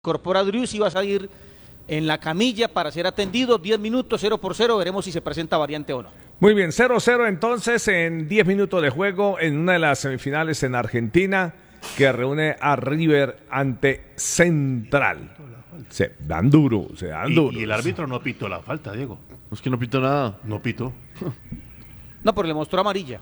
incorpora Driussi, va a salir en la camilla para ser atendido. 10 minutos, 0-0, veremos si se presenta variante o no. Muy bien, 0-0 entonces en 10 minutos de juego en una de las semifinales en Argentina que reúne a River ante Central. Se dan duro. Y el árbitro no pitó la falta, Diego. Es que no pitó nada. No pitó. No, pero le mostró amarilla.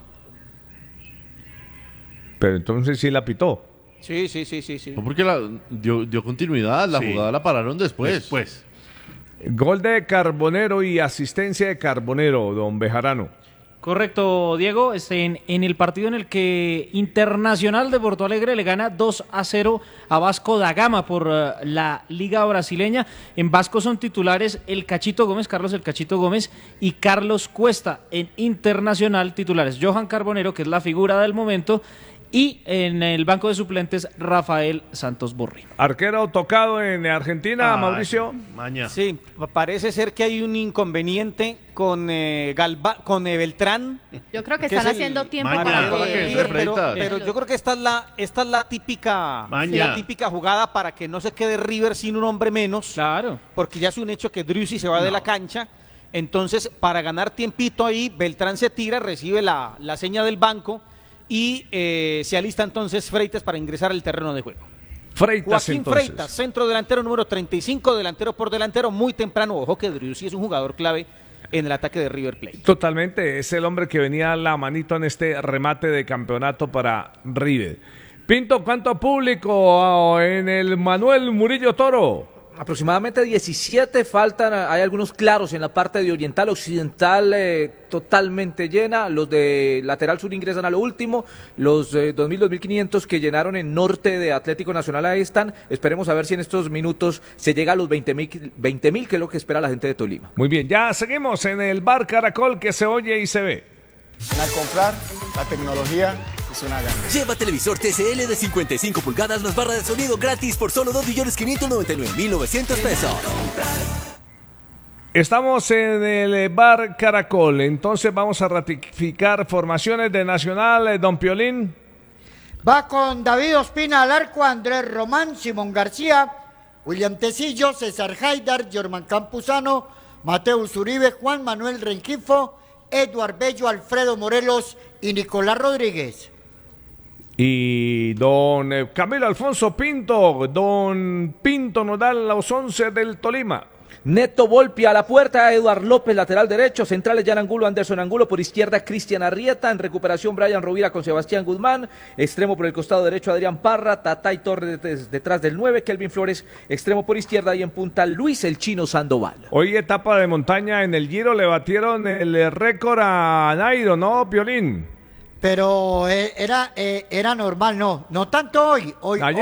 Pero entonces sí la pitó. Sí. No, porque dio continuidad, la jugada la pararon después. Gol de Carbonero y asistencia de Carbonero, don Bejarano. Correcto, Diego. En el partido en el que Internacional de Porto Alegre le gana 2-0 a Vasco da Gama por la Liga Brasileña. En Vasco son titulares Carlos el Cachito Gómez y Carlos Cuesta. En Internacional titulares Johan Carbonero, que es la figura del momento, y en el banco de suplentes Rafael Santos Borri. Arquero tocado en Argentina, Mauricio. Sí, parece ser que hay un inconveniente con Beltrán. Yo creo que están haciendo tiempo pero yo creo que esta es la típica jugada para que no se quede River sin un hombre menos. Claro. Porque ya es un hecho que Driussi se va de la cancha. Entonces, para ganar tiempito ahí, Beltrán se tira, recibe la seña del banco y se alista entonces Freitas para ingresar al terreno de juego. Joaquín Freitas, centro delantero número 35, delantero por delantero, muy temprano. Ojo que Driussi es un jugador clave en el ataque de River Plate. Totalmente, es el hombre que venía a la manito en este remate de campeonato para River. Pinto, ¿cuánto público en el Manuel Murillo Toro? Aproximadamente 17, hay algunos claros en la parte de oriental, occidental totalmente llena, los de lateral sur ingresan a lo último, los 2.500 que llenaron en norte de Atlético Nacional ahí están, esperemos a ver si en estos minutos se llega a los 20.000, que es lo que espera la gente de Tolima. Muy bien, ya seguimos en el Bar Caracol que se oye y se ve. Al comprar, la tecnología es una gana. Lleva televisor TCL de 55 pulgadas más barra de sonido gratis por solo 2.599.900 pesos. Estamos en el Bar Caracol, entonces vamos a ratificar formaciones de Nacional, don Piolín. Va con David Ospina al arco, Andrés Román, Simón García, William Tecillo, César Haidar, Germán Campuzano, Mateus Uribe, Juan Manuel Rengifo, Eduard Bello, Alfredo Morelos y Nicolás Rodríguez. Y don Camilo Alfonso Pinto, don Pinto nos da los 11 del Tolima. Neto Volpi a la puerta, Eduard López lateral derecho, centrales Jan Angulo, Anderson Angulo, por izquierda Cristian Arrieta, en recuperación Brian Rovira con Sebastián Guzmán, extremo por el costado derecho Adrián Parra, Tatay Torres detrás del 9, Kelvin Flores, extremo por izquierda y en punta Luis el Chino Sandoval. Hoy etapa de montaña en el Giro, le batieron el récord a Nairo, ¿no, Piolín? Pero era normal, no tanto hoy.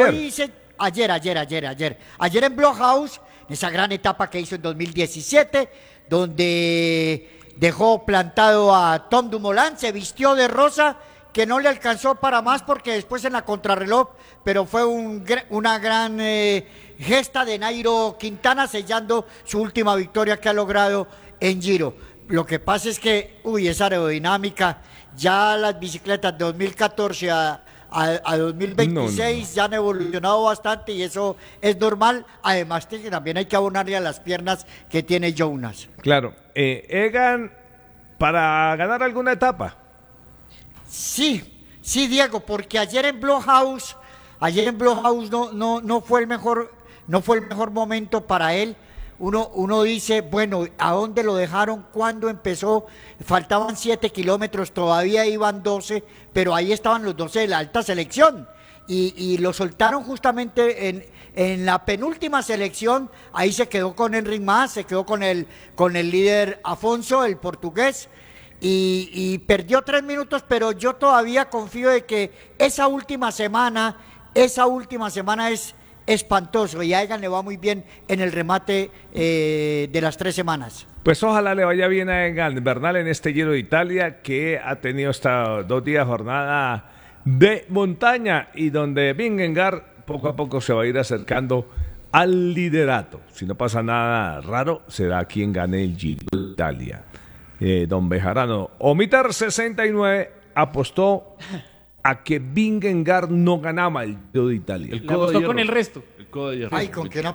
Ayer en Blockhouse, esa gran etapa que hizo en 2017, donde dejó plantado a Tom Dumoulin, se vistió de rosa, que no le alcanzó para más porque después en la contrarreloj, pero fue una gran gesta de Nairo Quintana sellando su última victoria que ha logrado en Giro. Lo que pasa es que, esa aerodinámica, ya las bicicletas de 2014 a 2026 ya han evolucionado bastante y eso es normal, además que también hay que abonarle a las piernas que tiene Jonas. Claro, Egan, ¿para ganar alguna etapa? Sí, Diego, porque ayer en Blockhouse no fue el mejor momento para él. Uno dice, bueno, ¿a dónde lo dejaron? ¿Cuándo empezó? Faltaban 7 kilómetros, todavía iban 12, pero ahí estaban los 12 de la alta selección. Y lo soltaron justamente en la penúltima selección, ahí se quedó con Enric Mas, se quedó con el líder Afonso, el portugués, y perdió 3 minutos, pero yo todavía confío de que esa última semana es espantoso y a Egan le va muy bien en el remate de las 3 semanas. Pues ojalá le vaya bien a Egan Bernal en este Giro de Italia que ha tenido hasta 2 días jornada de montaña y donde Vingegaard poco a poco se va a ir acercando al liderato. Si no pasa nada raro, será quien gane el Giro de Italia. Don Bejarano, Omiter 69 apostó a que Vingegaard no ganaba el Giro de Italia. Le apostó con el resto. El codo de hierro. Ay, ¿con quién